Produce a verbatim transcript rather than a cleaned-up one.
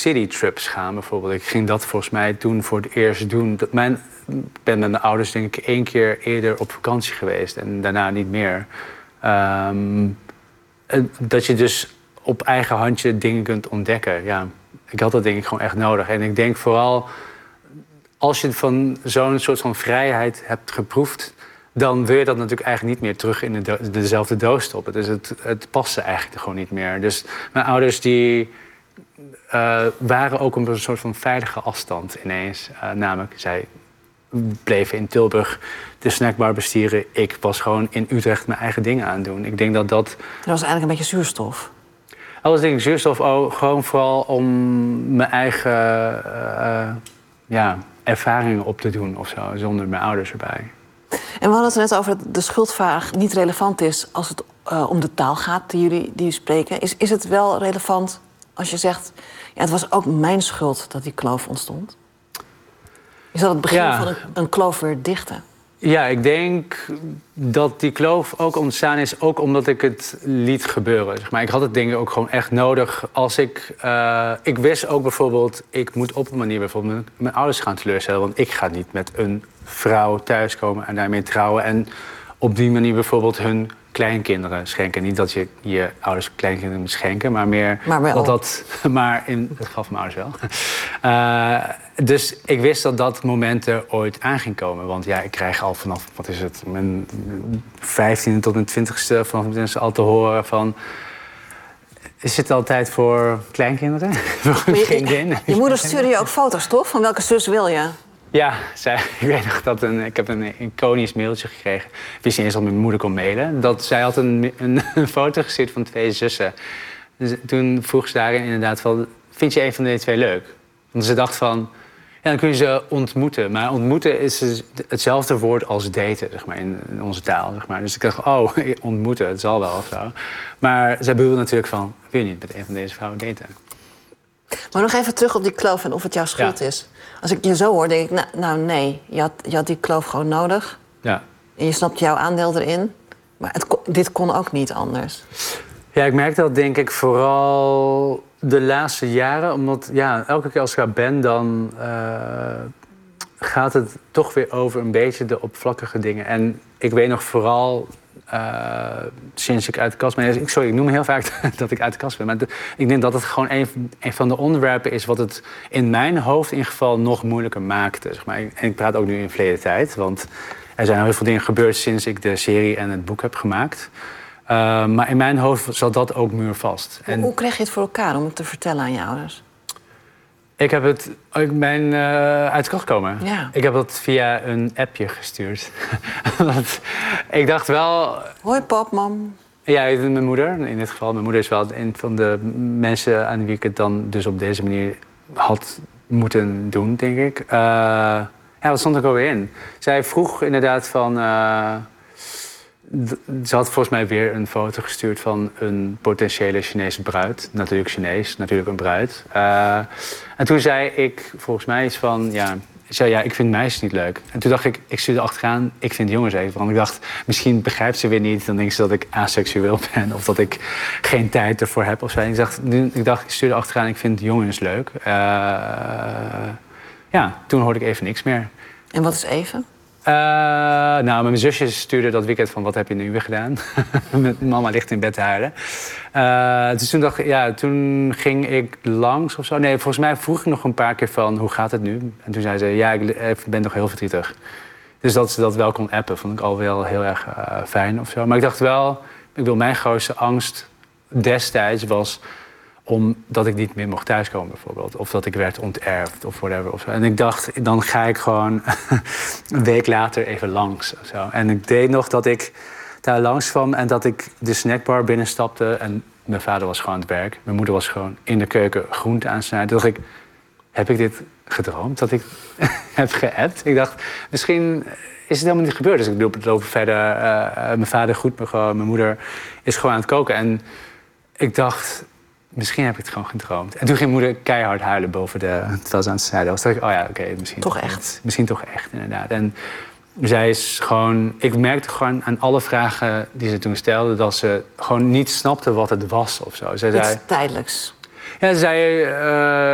citytrips gaan bijvoorbeeld. Ik ging dat volgens mij toen voor het eerst doen. Dat mijn, ik ben met mijn ouders denk ik één keer eerder op vakantie geweest en daarna niet meer. Um, dat je dus op eigen handje dingen kunt ontdekken. Ja, ik had dat denk ik gewoon echt nodig. En ik denk vooral, als je van zo'n soort van vrijheid hebt geproefd, dan wil je dat natuurlijk eigenlijk niet meer terug in de do- dezelfde doos stoppen. Dus het, het paste eigenlijk gewoon niet meer. Dus mijn ouders die uh, waren ook op een soort van veilige afstand ineens. Uh, namelijk, zij bleven in Tilburg de snackbar bestieren. Ik was gewoon in Utrecht mijn eigen dingen aan het doen. Ik denk dat dat... Dat was eigenlijk een beetje zuurstof. Dat was denk ik zuurstof, oh, gewoon vooral om mijn eigen uh, ja, ervaringen op te doen of zo, zonder mijn ouders erbij. En we hadden het net over dat de schuldvraag niet relevant is als het uh, om de taal gaat die jullie, die jullie spreken. Is, is het wel relevant als je zegt, ja, het was ook mijn schuld dat die kloof ontstond? Is dat het begin ja. van een, een kloof weer dichten? Ja, ik denk dat die kloof ook ontstaan is, ook omdat ik het liet gebeuren. Zeg maar. Ik had het denk ik ook gewoon echt nodig. Als ik, uh, ik wist ook bijvoorbeeld, ik moet op een manier bijvoorbeeld mijn, mijn ouders gaan teleurstellen. Want ik ga niet met een vrouw thuiskomen en daarmee trouwen. En op die manier bijvoorbeeld hun kleinkinderen schenken. Niet dat je je ouders kleinkinderen moet schenken, maar meer maar wel. dat dat... Maar in het geval van mijn ouders wel. Uh, dus ik wist dat dat moment er ooit aan ging komen. Want ja, ik krijg al vanaf, wat is het, mijn vijftiende tot mijn twintigste... vanaf mijn twintigste al te horen van... Is het altijd voor kleinkinderen? Geen je, je, je moeder stuurde je ook foto's, toch? Van welke zus wil je? Ja, zij, ik weet nog dat een, ik heb een iconisch mailtje gekregen. Ik wist niet eens dat mijn moeder kon mailen. Dat zij had een, een, een foto gestuurd van twee zussen. Dus toen vroeg ze daarin inderdaad van, vind je een van de twee leuk? Want ze dacht van, ja, dan kun je ze ontmoeten. Maar ontmoeten is hetzelfde woord als daten, zeg maar, in, in onze taal. Zeg maar. Dus ik dacht, oh, ontmoeten, het zal wel of zo. Maar zij bedoelde natuurlijk van, wil je niet met een van deze vrouwen daten? Maar nog even terug op die kloof en of het jouw schuld ja. is. Als ik je zo hoor, denk ik, nou, nou nee, je had, je had die kloof gewoon nodig. Ja. En je snapt jouw aandeel erin. Maar het, dit kon ook niet anders. Ja, ik merk dat denk ik vooral de laatste jaren. Omdat ja, elke keer als ik daar ben, dan uh, gaat het toch weer over een beetje de oppervlakkige dingen. En ik weet nog vooral... Uh, sinds ik uit de kast ben... Sorry, ik noem heel vaak dat ik uit de kast ben. Maar de, ik denk dat het gewoon een, een van de onderwerpen is... wat het in mijn hoofd in ieder geval nog moeilijker maakte. Zeg maar. En ik praat ook nu in verleden tijd. Want er zijn heel veel dingen gebeurd sinds ik de serie en het boek heb gemaakt. Uh, maar in mijn hoofd zat dat ook muurvast. Hoe, en, hoe kreeg je het voor elkaar om het te vertellen aan je ouders? Ik heb het... Ik ben uh, uit de kast gekomen. Ja. Ik heb dat via een appje gestuurd. Ik dacht wel... Hoi pap, mam. Ja, mijn moeder in dit geval. Mijn moeder is wel een van de mensen aan wie ik het dan dus op deze manier had moeten doen, denk ik. Uh, ja, wat stond er ook alweer in? Zij vroeg inderdaad van... Uh, Ze had volgens mij weer een foto gestuurd van een potentiële Chinese bruid. Natuurlijk Chinees, natuurlijk een bruid. Uh, en toen zei ik volgens mij iets van... Ja, ik zei, ja, ik vind meisjes niet leuk. En toen dacht ik, ik stuurde achteraan, ik vind jongens even. Want ik dacht, misschien begrijpt ze weer niet. Dan denkt ze dat ik aseksueel ben. Of dat ik geen tijd ervoor heb of zo. En ik dacht, ik, dacht, ik stuurde achteraan, ik vind jongens leuk. Uh, ja, toen hoorde ik even niks meer. En wat is even? Uh, nou, mijn zusjes stuurden dat weekend van wat heb je nu weer gedaan? Met mama ligt in bed te huilen. Uh, dus toen dacht ik, ja, toen ging ik langs of zo. Nee, volgens mij vroeg ik nog een paar keer van hoe gaat het nu? En toen zei ze, ja, ik ben nog heel verdrietig. Dus dat ze dat wel kon appen, vond ik al wel heel erg uh, fijn of zo. Maar ik dacht wel, ik wil mijn grootste angst destijds was... omdat ik niet meer mocht thuiskomen bijvoorbeeld. Of dat ik werd onterfd of whatever. Of zo. En ik dacht, dan ga ik gewoon een week later even langs. Of zo. En ik deed nog dat ik daar langs kwam... en dat ik de snackbar binnenstapte. En mijn vader was gewoon aan het werk. Mijn moeder was gewoon in de keuken groente aan het snijden. Toen dacht ik, heb ik dit gedroomd? Dat ik heb geappt? Ik dacht, misschien is het helemaal niet gebeurd. Dus ik loop, loop verder. Uh, mijn vader groet me gewoon. Mijn moeder is gewoon aan het koken. En ik dacht... Misschien heb ik het gewoon gedroomd. En toen ging moeder keihard huilen boven de... terwijl ze aan het snijden was. Toen dacht ik, oh ja, oké, okay, misschien... Toch echt? Misschien toch echt, inderdaad. En zij is gewoon... Ik merkte gewoon aan alle vragen die ze toen stelde... dat ze gewoon niet snapte wat het was of zo. Zij Iets zei, tijdelijks. Ja, ze zei... Uh,